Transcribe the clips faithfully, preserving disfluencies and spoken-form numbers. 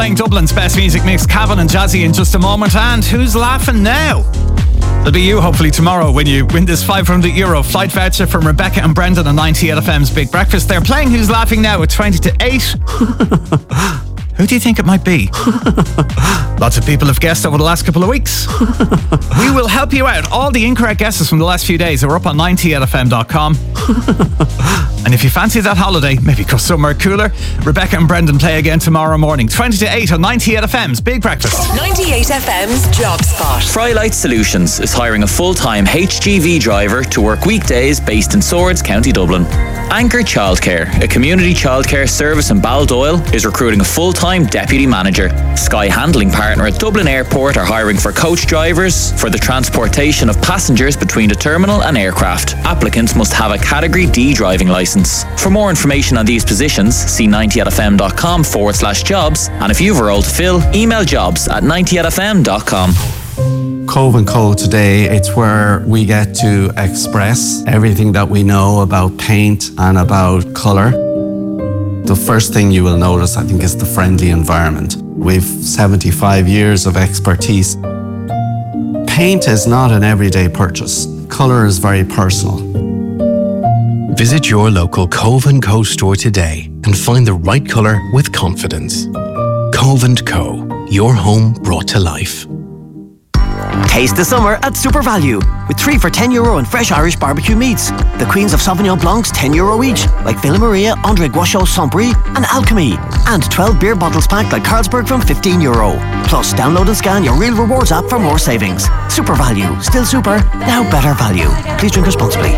Playing Dublin's best music mix, Cavan and Jazzy in just a moment. And who's laughing now? It'll be you hopefully tomorrow when you win this five hundred euro flight voucher from Rebecca and Brendan on ninety-eight F M's Big Breakfast. They're playing Who's Laughing Now at twenty to eight. Who do you think it might be? Lots of people have guessed over the last couple of weeks. We will help you out. All the incorrect guesses from the last few days are up on ninety-eight F M dot com. And if you fancy that holiday, maybe go somewhere cooler, Rebecca and Brendan play again tomorrow morning, twenty to eight on ninety-eight F M's Big Breakfast. ninety-eight F M's Job Spot. Frylight Solutions is hiring a full-time H G V driver to work weekdays based in Swords, County Dublin. Anchor Childcare, a community childcare service in Baldoyle, is recruiting a full-time deputy manager. Sky Handling Partner at Dublin Airport are hiring for coach drivers for the transportation of passengers between the terminal and aircraft. Applicants must have a Category D driving licence. For more information on these positions, see ninety-eight F M dot com forward slash jobs. And if you've a role to fill, email jobs at ninety-eight F M dot com. Cove and Co today, it's where we get to express everything that we know about paint and about colour. The first thing you will notice, I think, is the friendly environment. We've seventy-five years of expertise. Paint is not an everyday purchase. Colour is very personal. Visit your local Cove and Co store today and find the right colour with confidence. Cove and Co, your home brought to life. Taste the summer at Super Value with three for ten euro and fresh Irish barbecue meats. The Queens of Sauvignon Blancs ten euro each, like Villa Maria, André Guachot, Saint-Brie and Alchemy. And twelve beer bottles packed like Carlsberg from fifteen euro. Plus, download and scan your Real Rewards app for more savings. Super Value. Still super, now better value. Please drink responsibly.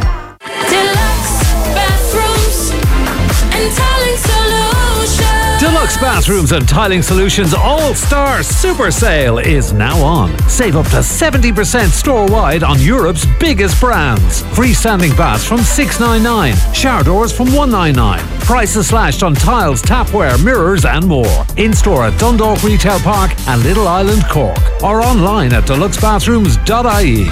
Deluxe Bathrooms and Tiling Solutions All-Star Super Sale is now on. Save up to seventy percent store-wide on Europe's biggest brands. Freestanding baths from six ninety-nine, shower doors from one ninety-nine. Prices slashed on tiles, tapware, mirrors and more. In-store at Dundalk Retail Park and Little Island, Cork. Or online at deluxe bathrooms dot I E.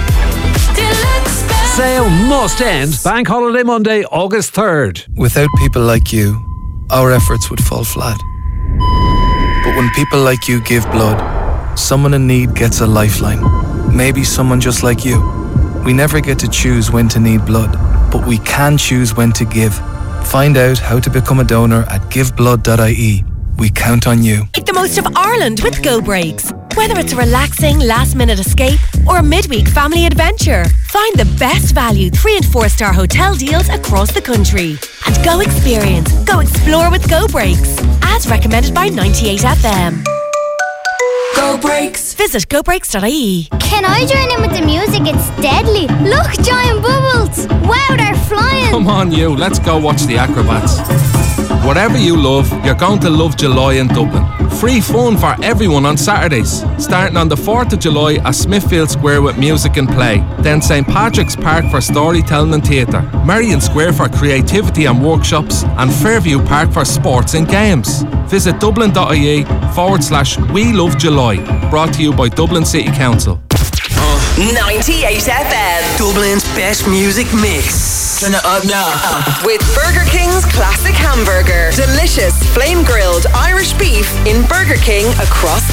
Sale must end Bank Holiday Monday, August third. Without people like you, our efforts would fall flat. But when people like you give blood, someone in need gets a lifeline. Maybe someone just like you. We never get to choose when to need blood, but we can choose when to give. Find out how to become a donor at give blood dot I E. We count on you. Make the most of Ireland with Go Breaks. Whether it's a relaxing last-minute escape or a midweek family adventure, find the best value three and four star hotel deals across the country. And go experience, go explore with Go Breaks. As recommended by ninety-eight F M. Go Breaks. Visit go breaks dot I E. Can I join in with the music? It's deadly. Look, giant bubbles. Wow, they're flying. Come on, you. Let's go watch the acrobats. Whatever you love, you're going to love July in Dublin. Free fun for everyone on Saturdays. Starting on the fourth of July at Smithfield Square with music and play. Then St Patrick's Park for storytelling and theatre. Marion Square for creativity and workshops. And Fairview Park for sports and games. Visit dublin dot I E forward slash We Love July. Brought to you by Dublin City Council. ninety-eight F M. Dublin's best music mix. Turn it up now. With Burger King's classic hamburger. Delicious flame grilled Irish beef in Burger King across